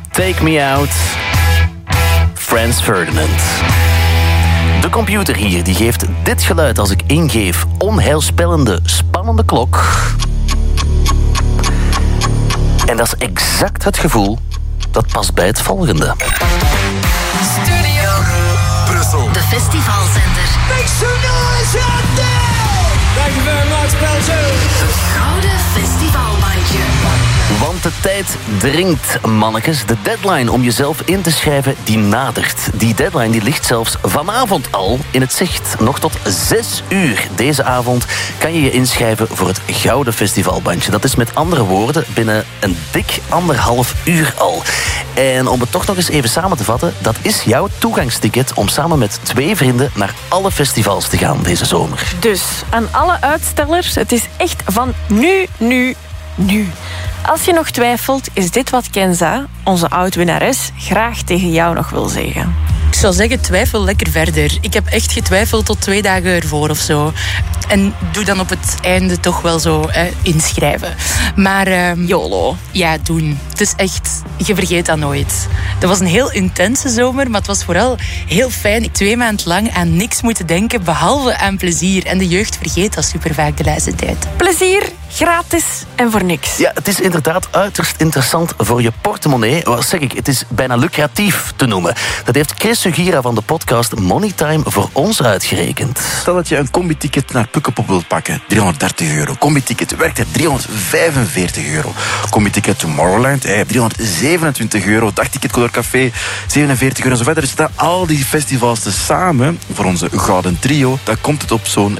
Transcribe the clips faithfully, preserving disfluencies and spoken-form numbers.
Take Me Out, Franz Ferdinand. De computer hier die geeft dit geluid als ik ingeef. Onheilspellende, spannende klok. En dat is exact het gevoel dat past bij het volgende. Studio Brussel. De festivalzender. Make some noise out there! Thank you very much, Belgium. Het Gouden Festivalbandje. Want de tijd dringt, mannetjes. De deadline om jezelf in te schrijven, die nadert. Die deadline die ligt zelfs vanavond al in het zicht. Nog tot zes uur deze avond kan je je inschrijven voor het Gouden Festivalbandje. Dat is met andere woorden binnen een dik anderhalf uur al. En om het toch nog eens even samen te vatten, dat is jouw toegangsticket om samen met twee vrienden naar alle festivals te gaan deze zomer. Dus aan alle uitstellers, het is echt van nu, nu, nu. Als je nog twijfelt, is dit wat Kenza, onze oud-winnares, graag tegen jou nog wil zeggen. Ik zou zeggen, twijfel lekker verder. Ik heb echt getwijfeld tot twee dagen ervoor of zo. En doe dan op het einde toch wel zo eh, inschrijven. Maar... Uh, YOLO. Ja, doen. Het is echt... Je vergeet dat nooit. Dat was een heel intense zomer, maar het was vooral heel fijn. Ik twee maanden lang aan niks moeten denken, behalve aan plezier. En de jeugd vergeet dat super vaak de laatste tijd. Plezier, gratis en voor niks. Ja, het is inderdaad uiterst interessant voor je portemonnee. Wat zeg ik, het is bijna lucratief te noemen. Dat heeft Chris Sugira van de podcast Moneytime voor ons uitgerekend. Stel dat je een combi-ticket naar Pukkelpop wilt pakken, driehonderddertig euro. Combi-ticket Werchter, driehonderdvijfenveertig euro. Combi-ticket Tomorrowland, eh, driehonderdzevenentwintig euro. Dagticket Color Café, zevenenveertig euro en zo verder. Dus dat al die festivals tezamen, voor onze gouden trio, dan komt het op zo'n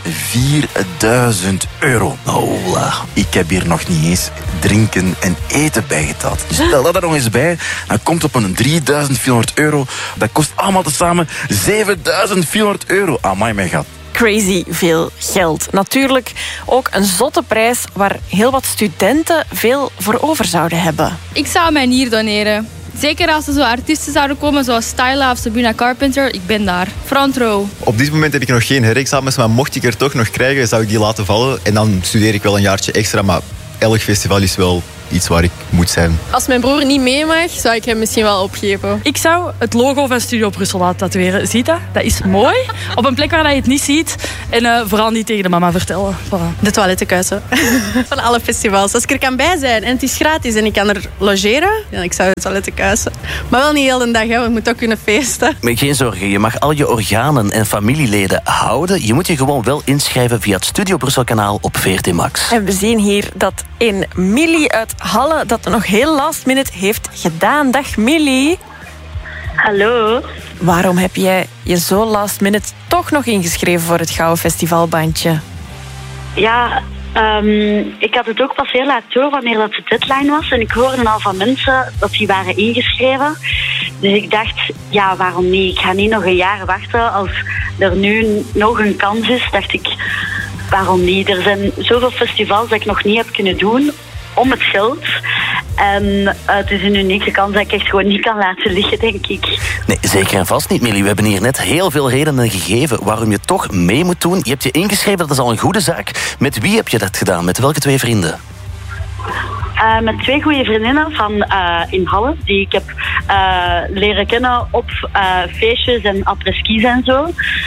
vierduizend euro. Hola. Ik heb hier nog niet eens drinken en eten bijgeteld. Dus stel dat er nog eens bij, dan komt het op een drieduizend vierhonderd euro. Dat kost allemaal tezamen zevenduizend vierhonderd euro. Amai, mijn gat. Crazy veel geld. Natuurlijk ook een zotte prijs waar heel wat studenten veel voor over zouden hebben. Ik zou mij hier doneren. Zeker als er zo artiesten zouden komen zoals Styla of Sabrina Carpenter. Ik ben daar. Front row. Op dit moment heb ik nog geen herexamens, maar mocht ik er toch nog krijgen, zou ik die laten vallen. En dan studeer ik wel een jaartje extra, maar elk festival is wel iets waar ik moet zijn. Als mijn broer niet mee mag, zou ik hem misschien wel opgeven. Ik zou het logo van Studio Brussel laten tatoeëren. Ziet dat? Dat is mooi. Op een plek waar je het niet ziet. En uh, vooral niet tegen de mama vertellen. Voilà. De toilettenkuisen. Van alle festivals. Als ik er kan bij zijn en het is gratis en ik kan er logeren, dan ik zou het toilettenkuisen. Maar wel niet heel de dag, hè. We moeten ook kunnen feesten. Maar geen zorgen, je mag al je organen en familieleden houden. Je moet je gewoon wel inschrijven via het Studio Brussel kanaal op V R T Max. En we zien hier dat in Millie uit Halle dat nog heel last minute heeft gedaan. Dag Millie. Hallo. Waarom heb jij je zo last minute toch nog ingeschreven voor het Gouden Festivalbandje? Ja, um, ik had het ook pas heel laat door wanneer dat de deadline was. En ik hoorde al van mensen dat die waren ingeschreven. Dus ik dacht, ja, waarom niet? Ik ga niet nog een jaar wachten. Als er nu nog een kans is, dacht ik, waarom niet? Er zijn zoveel festivals dat ik nog niet heb kunnen doen om het geld. En uh, het is een unieke kans dat ik echt gewoon niet kan laten liggen, denk ik. Nee, zeker en vast niet, Millie. We hebben hier net heel veel redenen gegeven waarom je toch mee moet doen. Je hebt je ingeschreven, dat is al een goede zaak. Met wie heb je dat gedaan? Met welke twee vrienden? Uh, met twee goede vriendinnen van uh, in Halle, die ik heb uh, leren kennen op uh, feestjes en après-skis en zo.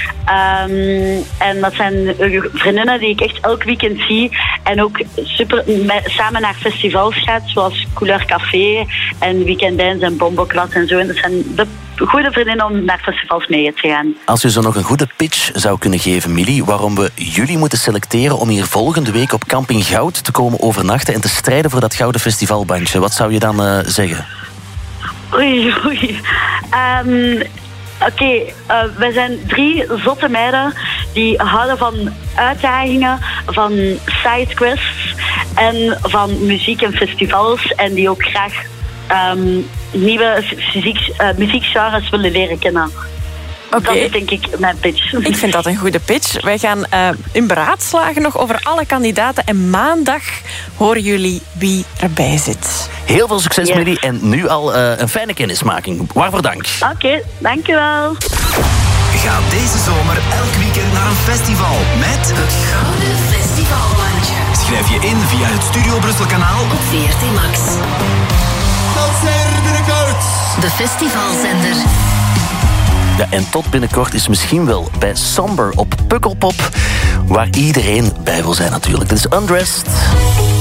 Um, en dat zijn vriendinnen die ik echt elk weekend zie en ook super met, samen naar festivals gaat, zoals Couleur Café en Weekend Dance en Bomboclat en zo. En dat zijn de goede vriendinnen om naar festivals mee te gaan. Als je zo nog een goede pitch zou kunnen geven, Millie, waarom we jullie moeten selecteren om hier volgende week op Camping Goud te komen overnachten en te strijden voor dat Gouden Festivalbandje, wat zou je dan uh, zeggen? Oei, oei. Um, Oké, okay, uh, wij zijn drie zotte meiden die houden van uitdagingen, van sidequests en van muziek en festivals. En die ook graag um, nieuwe fysiek, uh, muziekgenres willen leren kennen. Okay. Dat is denk ik mijn pitch. Ik vind dat een goede pitch. Wij gaan uh, in beraadslagen nog over alle kandidaten. En maandag horen jullie wie erbij zit. Heel veel succes, yes. Millie. En nu al uh, een fijne kennismaking. Waarvoor dank. Oké, okay, dankjewel. Ga deze zomer elk weekend naar een festival met het Gouden Festivalbandje. Schrijf je in via het Studio Brussel kanaal op V R T Max. Dat zijn de goud. de festivalzender. Ja, en tot binnenkort is misschien wel bij Somber op Pukkelpop, waar iedereen bij wil zijn natuurlijk. Dit is Undressed.